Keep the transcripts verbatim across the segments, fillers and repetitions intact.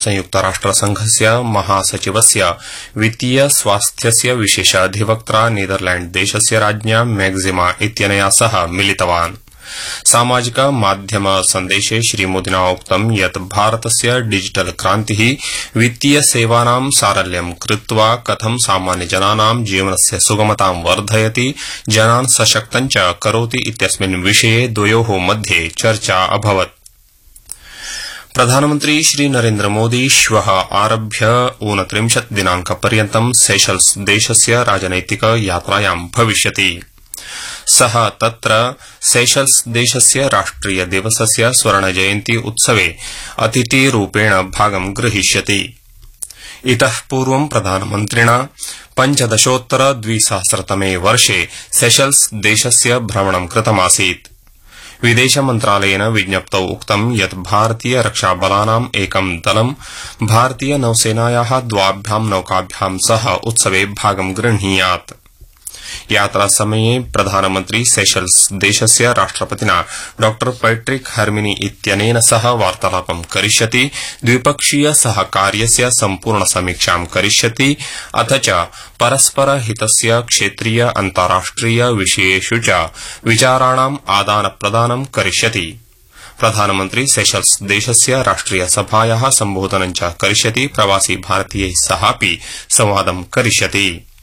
संयुक्तराष्ट्रसंघस्य महासचिवस्य वित्तीय स्वास्थ्यस्य विशेषाधिवक्ता नीदरलैंड देशस्य राज्ञा मैक्सिमा इत्यनया सह मिलितवान्। सामाजिक माध्यम सन्देशे श्रीमोदिना उक्तं यत् भारतस्य डिजिटल क्रान्तिः वित्तीय सेवानां सारल्यं कृत्वा कथं सामान्यजनानां जीवनस्य सुगमतां वर्धयति, जनान् सशक्तं च करोति इत्यस्मिन् विषये द्वयोः मध्ये चर्चा अभवत्। प्रधानमन्त्री श्री नरेन्द्र मोदी श्वः आरभ्य ऊनत्रिंशत् दिनांकपर्यन्तं सेशल्स देशस्य राजनैतिक यात्रायां भविष्यति। सः तत्र सेशल्स देशस्य राष्ट्रिय दिवसस्य स्वर्णजयन्ती उत्सवे अतिथिरूपेण भागं ग्रहीष्यति। इतः पूर्वं प्रधानमन्त्रिणा पञ्चदशोत्तर द्विसहस्रतमे वर्षे सेशल्स देशस्य भ्रमणं कृतमासीत्। विदेशमन्त्रालयेन विज्ञप्तौ उक्तं यत् भारतीय रक्षाबलानाम् एकं दलं भारतीय नौसेनायाः द्वाभ्यां नौकाभ्यां सह उत्सवे भागं गृह्णीयात्। यात्रासमये प्रधानमन्त्री सेशल्स देशस्य राष्ट्रपतिना डॉ पैट्रिक हर्मिनी इत्यनेन सह वार्तालापं करिष्यति, द्विपक्षीय सहकार्यस्य सम्पूर्ण समीक्षां करिष्यति, अथ च परस्परहितस्य क्षेत्रीय अन्ताराष्ट्रिय विषयेषु च विचाराणाम् आदानप्रदानं करिष्यति। प्रधानमन्त्री सेशल्स देशस्य राष्ट्रिय सभायाः सम्बोधनं च करिष्यति, प्रवासी भारतीयैः सहापि संवादं करिष्यति।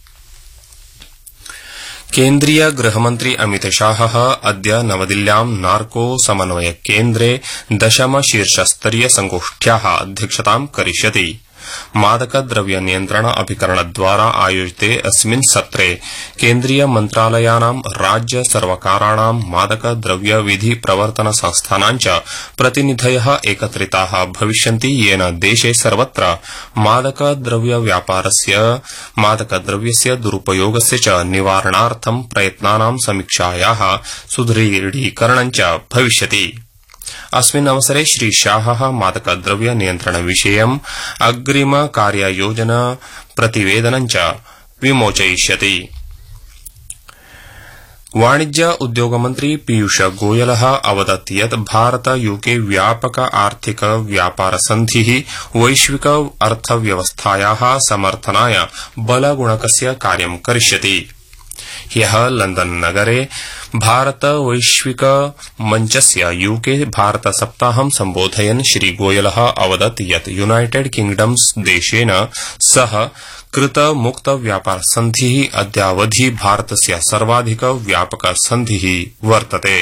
केन्द्रीय गृहमन्त्री अमित शाहः अद्य नवदिल्ल्यां नार्को समन्वय केन्द्रे दशम शीर्षस्तरीय संगोष्ठ्याः अध्यक्षतां करिष्यति। मादकद्रव्य नियन्त्रण अभिकरणद्वारा आयोजिते अस्मिन् सत्रे केन्द्रीय मन्त्रालयानां राज्य सर्वकाराणां मादकद्रव्य विधि प्रवर्तन संस्थानां च प्रतिनिधयः एकत्रिताः भविष्यन्ति, येन देशे सर्वत्र मादकद्रव्य व्यापारस्य मादकद्रव्यस्य दुरुपयोगस्य च निवारणार्थं प्रयत्नानां समीक्षायाः सुदृढीकरणं च भविष्यति। अस्मिन् अवसरे श्री शाहः मादकद्रव्य नियन्त्रण विषयम् अग्रिम कार्ययोजना प्रतिवेदनं च विमोचयिष्यति। वाणिज्य उद्योगमन्त्री पीयूष गोयलः अवदत् यत् भारत यूके व्यापक आर्थिक व्यापार सन्धिः वैश्विक अर्थव्यवस्थायाः समर्थनाय बलगुणकस्य कार्यं करिष्यति। ह्यः लंदन नगरे भारत वैश्विक मञ्चस्य यूके भारत सप्ताहं सम्बोधयन् श्री गोयलः अवदत् यत् यूनाइटेड किंगडम्स देशेन सह कृत मुक्त व्यापार सन्धिः अद्यावधि भारतस्य सर्वाधिक व्यापक सन्धिः वर्तते।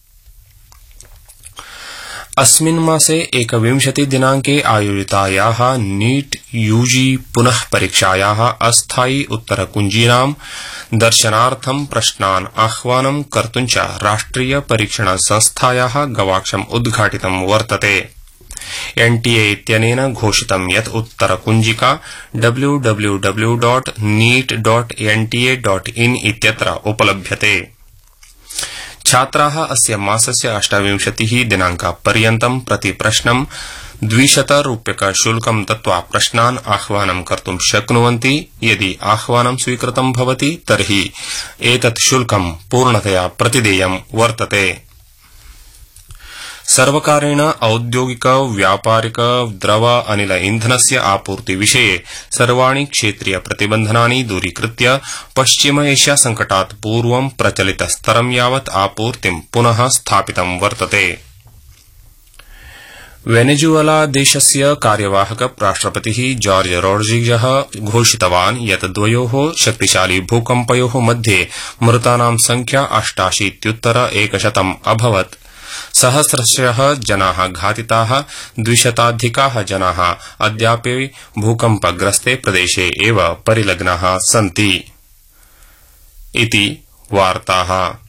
अस्मिन् मासे एकविंशति दिनांके आयोजितायाः नीट यूजी पुनः परीक्षायाः अस्थायि उत्तरकुञ्जीनां दर्शनार्थं प्रश्नान् आह्वानं कर्तुं च राष्ट्रिय परीक्षण संस्थायाः गवाक्षम् उद्घाटितं वर्तते। एनटीए इत्यनेन घोषितं यत् उत्तरकुञ्जिका W W W dot NEET dot NTA dot in इत्यत्र उपलभ्यते। छात्राः अस्य मासस्य अष्टाविंशतिः दिनांकपर्यन्तं प्रतिप्रश्नं द्विशत रूप्यक शुल्कं दत्त्वा प्रश्नान् आह्वानं कर्तुं शक्नुवन्ति। यदि आह्वानं स्वीकृतं भवति तर्हि एतत् शुल्कं पूर्णतया प्रतिदेयं वर्तते। सर्वकारेण औद्योगिक व्यापारिक द्रव अनिल ईंधनस्य आपूर्ति विषये सर्वाणि क्षेत्रीय प्रतिबन्धनानि दूरीकृत्य पश्चिम एशिया संकटात् पूर्वं प्रचलित स्तरं यावत् आपूर्तिं पुनः स्थापितं वर्तते। वेनेजुएला देशस्य कार्यवाहक राष्ट्रपतिः जॉर्ज रोड्रिगेज घोषितवान् यत् द्वयोः शक्तिशाली भूकम्पयोः मध्ये मृतानां संख्या अष्टाशीत्युत्तर एकशतम् अभवत्। सहस्रशः जनाः घातिताः, द्विशताधिकाः जनाः अद्यापि भूकम्पग्रस्ते प्रदेशे एव परिलग्नाः सन्ति। इति वार्ताः।